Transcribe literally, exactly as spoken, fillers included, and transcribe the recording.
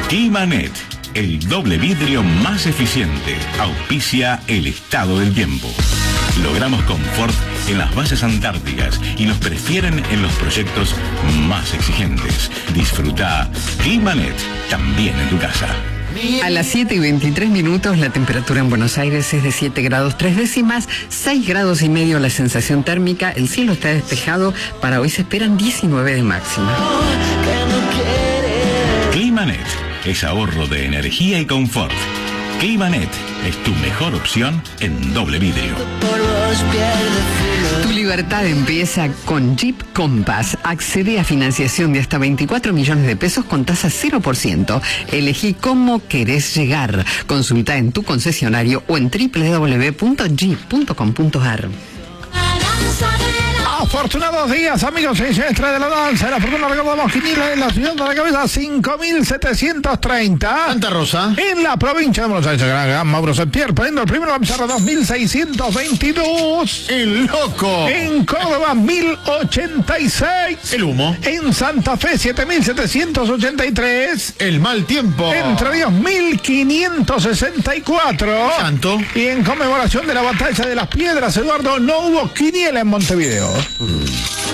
Climanet, el doble vidrio más eficiente, auspicia el estado del tiempo. Logramos confort en las bases antárticas y nos prefieren en los proyectos más exigentes. Disfruta Climanet también en tu casa. A las siete y veintitrés minutos la temperatura en Buenos Aires es de siete grados tres décimas, seis grados y medio la sensación térmica, el cielo está despejado, para hoy se esperan diecinueve de máxima. Climanet es ahorro de energía y confort. Climanet es tu mejor opción en doble vidrio. Tu libertad empieza con Jeep Compass. Accede a financiación de hasta veinticuatro millones de pesos con tasa cero por ciento. Elegí cómo querés llegar. Consulta en tu concesionario o en doble u doble u doble u punto jeep punto com punto a r. Afortunados días, amigos y siniestra de la danza. En la fortuna recordamos quiniela en la ciudad de la cabeza, cinco mil setecientos treinta. Santa Rosa. En la provincia de Buenos Aires, Gran Gran Mauro Septier, poniendo el primero, la pizarra dos mil seiscientos veintidós. El Loco. En Córdoba, mil ochenta y seis. El Humo. En Santa Fe, siete mil setecientos ochenta y tres. El Mal Tiempo. Entre Ríos, mil quinientos sesenta y cuatro. Santo. Y en conmemoración de la batalla de las Piedras, Eduardo, no hubo quiniela en Montevideo. Mm.